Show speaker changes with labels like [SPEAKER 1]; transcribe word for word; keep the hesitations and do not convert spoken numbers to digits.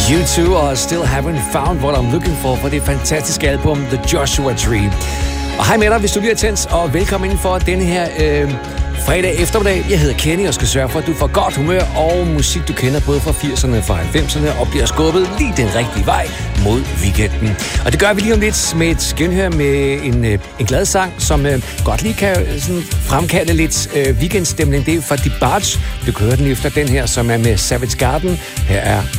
[SPEAKER 1] You Two og Still Haven't Found What I'm Looking For for det fantastiske album The Joshua Tree. Og hej med dig, hvis du lige er tændt, og velkommen inden for denne her øh, fredag eftermiddag. Jeg hedder Kenny og skal sørge for, at du får godt humør og musik, du kender både fra firserne og fra halvfemserne, og bliver skubbet lige den rigtige vej mod weekenden. Og det gør vi lige om lidt med et genhør med en, øh, en glad sang, som øh, godt lige kan sådan, fremkalde lidt øh, weekendstemning. Det er fra DeBarge. Du kan høre den efter den her, som er med Savage Garden. Her er